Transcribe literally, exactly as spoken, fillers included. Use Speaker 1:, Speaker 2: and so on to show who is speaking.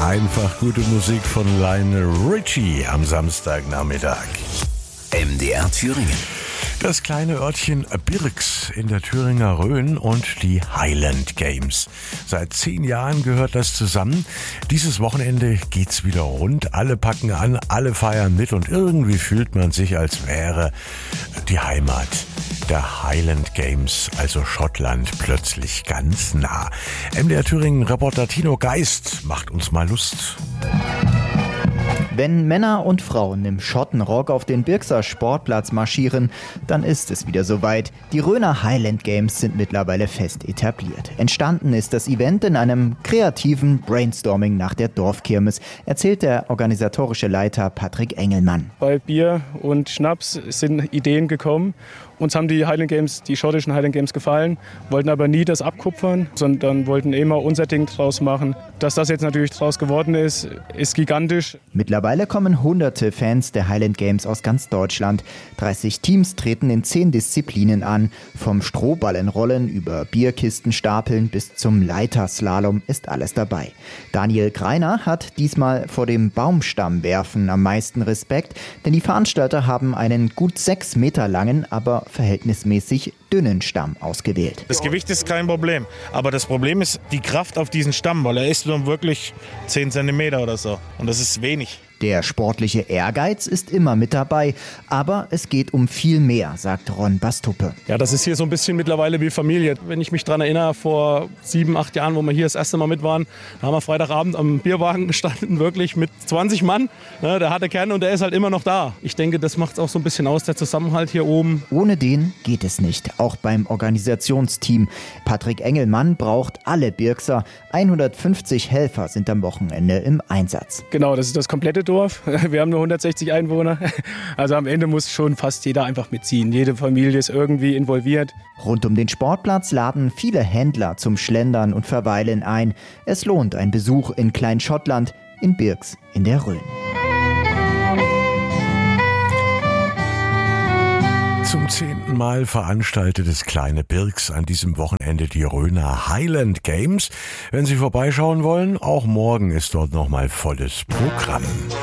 Speaker 1: Einfach gute Musik von Lionel Richie am Samstagnachmittag.
Speaker 2: M D R Thüringen.
Speaker 1: Das kleine Örtchen Birks in der Thüringer Rhön und die Highland Games. Seit zehn Jahren gehört das zusammen. Dieses Wochenende geht's wieder rund. Alle packen an, alle feiern mit und irgendwie fühlt man sich, als wäre die Heimat der Highland Games, also Schottland, plötzlich ganz nah. M D R Thüringen-Reporter Tino Geist macht uns mal Lust.
Speaker 3: Wenn Männer und Frauen im Schottenrock auf den Birkser Sportplatz marschieren, dann ist es wieder soweit. Die Rhöner Highland Games sind mittlerweile fest etabliert. Entstanden ist das Event in einem kreativen Brainstorming nach der Dorfkirmes, erzählt der organisatorische Leiter Patrick Engelmann.
Speaker 4: Bei Bier und Schnaps sind Ideen gekommen. Uns haben die Highland Games, die schottischen Highland Games gefallen, wollten aber nie das abkupfern, sondern wollten immer unser Ding draus machen. Dass das jetzt natürlich draus geworden ist, ist gigantisch.
Speaker 3: Mittlerweile kommen hunderte Fans der Highland Games aus ganz Deutschland. dreißig Teams treten in zehn Disziplinen an. Vom Strohballenrollen über Bierkistenstapeln bis zum Leiterslalom ist alles dabei. Daniel Greiner hat diesmal vor dem Baumstammwerfen am meisten Respekt, denn die Veranstalter haben einen gut sechs Meter langen, aber verhältnismäßig dünnen Stamm ausgewählt.
Speaker 5: Das Gewicht ist kein Problem, aber das Problem ist die Kraft auf diesen Stamm, weil er ist nur wirklich zehn Zentimeter oder so und das ist wenig.
Speaker 3: Der sportliche Ehrgeiz ist immer mit dabei, aber es geht um viel mehr, sagt Ron Bastuppe.
Speaker 6: Ja, das ist hier so ein bisschen mittlerweile wie Familie. Wenn ich mich daran erinnere, vor sieben, acht Jahren, wo wir hier das erste Mal mit waren, da haben wir Freitagabend am Bierwagen gestanden, wirklich mit zwanzig Mann. Ne, der hatte Kern und der ist halt immer noch da. Ich denke, das macht es auch so ein bisschen aus, der Zusammenhalt hier oben.
Speaker 3: Ohne den geht es nicht, auch beim Organisationsteam. Patrick Engelmann braucht alle Birkser. hundertfünfzig Helfer sind am Wochenende im Einsatz.
Speaker 4: Genau, das ist das komplette Dorf. Wir haben nur hundertsechzig Einwohner. Also am Ende muss schon fast jeder einfach mitziehen. Jede Familie ist irgendwie involviert.
Speaker 3: Rund um den Sportplatz laden viele Händler zum Schlendern und Verweilen ein. Es lohnt ein Besuch in Klein-Schottland, in Birks in der Rhön.
Speaker 1: Zum zehnten Mal veranstaltet das kleine Birks an diesem Wochenende die Rhöner Highland Games. Wenn Sie vorbeischauen wollen, auch morgen ist dort nochmal volles Programm.